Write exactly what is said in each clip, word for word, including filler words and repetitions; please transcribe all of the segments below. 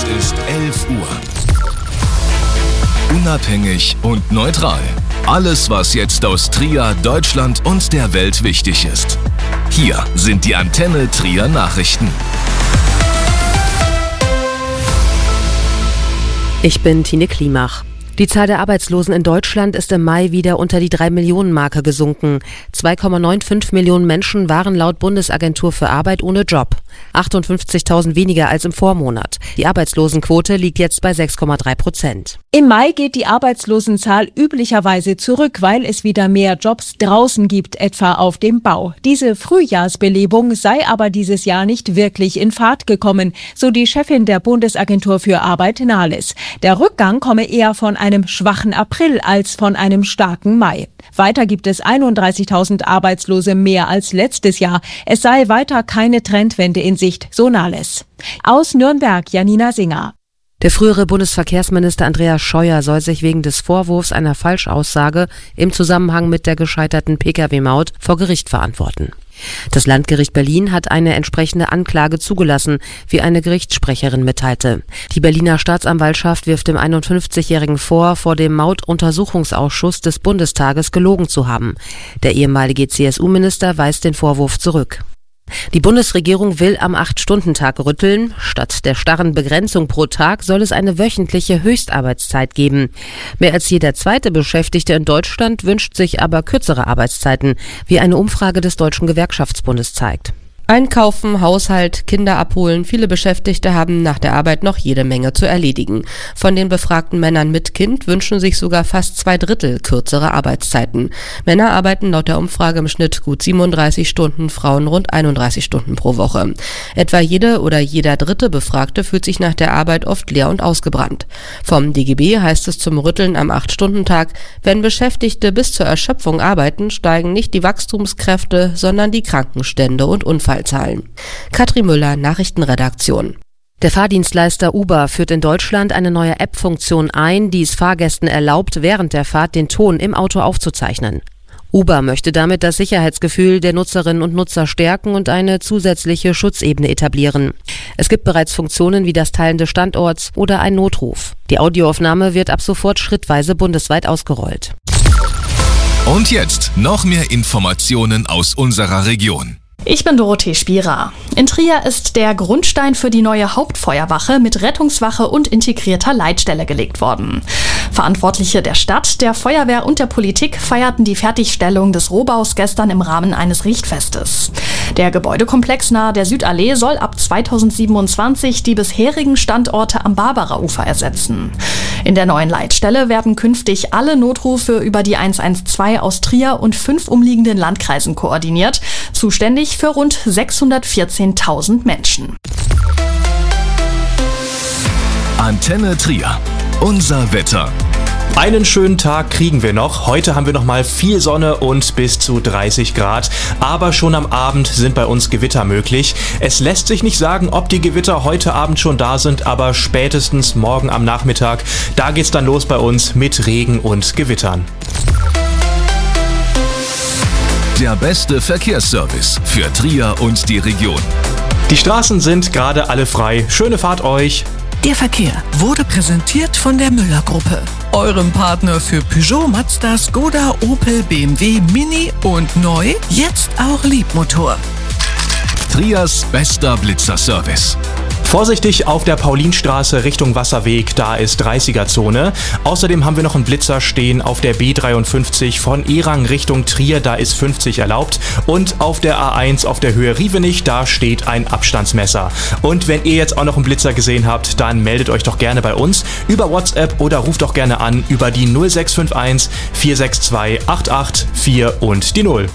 ist elf Uhr. Unabhängig und neutral. Alles, was jetzt aus Trier, Deutschland und der Welt wichtig ist. Hier sind die Antenne Trier Nachrichten. Ich bin Tine Klimach. Die Zahl der Arbeitslosen in Deutschland ist im Mai wieder unter die drei Millionen Marke gesunken. zwei Komma fünfundneunzig Millionen Menschen waren laut Bundesagentur für Arbeit ohne Job. achtundfünfzigtausend weniger als im Vormonat. Die Arbeitslosenquote liegt jetzt bei sechs Komma drei Prozent. Im Mai geht die Arbeitslosenzahl üblicherweise zurück, weil es wieder mehr Jobs draußen gibt, etwa auf dem Bau. Diese Frühjahrsbelebung sei aber dieses Jahr nicht wirklich in Fahrt gekommen, so die Chefin der Bundesagentur für Arbeit Nahles. Der Rückgang komme eher von einem schwachen April als von einem starken Mai. Weiter gibt es einunddreißigtausend Arbeitslose mehr als letztes Jahr. Es sei weiter keine Trendwende in Sicht, so Nahles. Aus Nürnberg, Janina Singer. Der frühere Bundesverkehrsminister Andreas Scheuer soll sich wegen des Vorwurfs einer Falschaussage im Zusammenhang mit der gescheiterten Pkw-Maut vor Gericht verantworten. Das Landgericht Berlin hat eine entsprechende Anklage zugelassen, wie eine Gerichtssprecherin mitteilte. Die Berliner Staatsanwaltschaft wirft dem einundfünfzigjährigen vor, vor dem Mautuntersuchungsausschuss des Bundestages gelogen zu haben. Der ehemalige C S U-Minister weist den Vorwurf zurück. Die Bundesregierung will am acht-Stunden-Tag rütteln. Statt der starren Begrenzung pro Tag soll es eine wöchentliche Höchstarbeitszeit geben. Mehr als jeder zweite Beschäftigte in Deutschland wünscht sich aber kürzere Arbeitszeiten, wie eine Umfrage des Deutschen Gewerkschaftsbundes zeigt. Einkaufen, Haushalt, Kinder abholen, viele Beschäftigte haben nach der Arbeit noch jede Menge zu erledigen. Von den befragten Männern mit Kind wünschen sich sogar fast zwei Drittel kürzere Arbeitszeiten. Männer arbeiten laut der Umfrage im Schnitt gut siebenunddreißig Stunden, Frauen rund einunddreißig Stunden pro Woche. Etwa jede oder jeder dritte Befragte fühlt sich nach der Arbeit oft leer und ausgebrannt. Vom D G B heißt es zum Rütteln am acht-Stunden-Tag, wenn Beschäftigte bis zur Erschöpfung arbeiten, steigen nicht die Wachstumskräfte, sondern die Krankenstände und Unfallzahlen. Katrin Müller, Nachrichtenredaktion. Der Fahrdienstleister Uber führt in Deutschland eine neue App-Funktion ein, die es Fahrgästen erlaubt, während der Fahrt den Ton im Auto aufzuzeichnen. Uber möchte damit das Sicherheitsgefühl der Nutzerinnen und Nutzer stärken und eine zusätzliche Schutzebene etablieren. Es gibt bereits Funktionen wie das Teilen des Standorts oder ein Notruf. Die Audioaufnahme wird ab sofort schrittweise bundesweit ausgerollt. Und jetzt noch mehr Informationen aus unserer Region. Ich bin Dorothee Spierer. In Trier ist der Grundstein für die neue Hauptfeuerwache mit Rettungswache und integrierter Leitstelle gelegt worden. Verantwortliche der Stadt, der Feuerwehr und der Politik feierten die Fertigstellung des Rohbaus gestern im Rahmen eines Richtfestes. Der Gebäudekomplex nahe der Südallee soll ab zweitausendsiebenundzwanzig die bisherigen Standorte am Barbara-Ufer ersetzen. In der neuen Leitstelle werden künftig alle Notrufe über die eins eins zwei aus Trier und fünf umliegenden Landkreisen koordiniert, zuständig für rund sechshundertvierzehntausend Menschen. Antenne Trier. Unser Wetter. Einen schönen Tag kriegen wir noch. Heute haben wir noch mal viel Sonne und bis zu dreißig Grad. Aber schon am Abend sind bei uns Gewitter möglich. Es lässt sich nicht sagen, ob die Gewitter heute Abend schon da sind, aber spätestens morgen am Nachmittag. Da geht's dann los bei uns mit Regen und Gewittern. Der beste Verkehrsservice für Trier und die Region. Die Straßen sind gerade alle frei. Schöne Fahrt euch. Der Verkehr wurde präsentiert von der Müller-Gruppe, eurem Partner für Peugeot, Mazda, Skoda, Opel, B M W, Mini und neu, jetzt auch Liebmotor. Triers bester Blitzerservice. Vorsichtig auf der Paulinstraße Richtung Wasserweg, da ist dreißiger-Zone. Außerdem haben wir noch einen Blitzer stehen auf der B dreiundfünfzig von Erang Richtung Trier, da ist fünfzig erlaubt. Und auf der A eins auf der Höhe Rievenich, da steht ein Abstandsmesser. Und wenn ihr jetzt auch noch einen Blitzer gesehen habt, dann meldet euch doch gerne bei uns über WhatsApp oder ruft doch gerne an über die null sechs fünf eins vier sechs zwei acht acht vier und die null.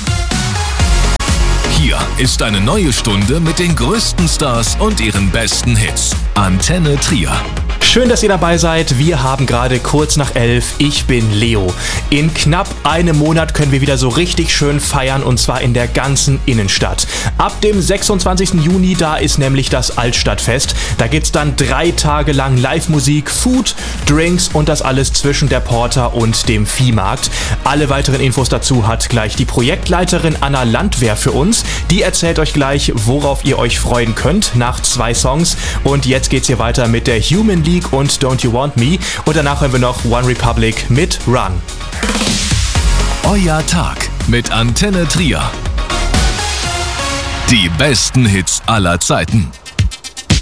Hier ist eine neue Stunde mit den größten Stars und ihren besten Hits. Antenne Trier. Schön, dass ihr dabei seid. Wir haben gerade kurz nach elf. Ich bin Leo. In knapp einem Monat können wir wieder so richtig schön feiern und zwar in der ganzen Innenstadt. Ab dem sechsundzwanzigsten Juni, da ist nämlich das Altstadtfest. Da gibt's dann drei Tage lang Live-Musik, Food, Drinks und das alles zwischen der Porta und dem Viehmarkt. Alle weiteren Infos dazu hat gleich die Projektleiterin Anna Landwehr für uns. Die erzählt euch gleich, worauf ihr euch freuen könnt nach zwei Songs. Und jetzt geht's hier weiter mit der Human League und Don't You Want Me. Und danach hören wir noch One Republic mit Run. Euer Tag mit Antenne Trier. Die besten Hits aller Zeiten.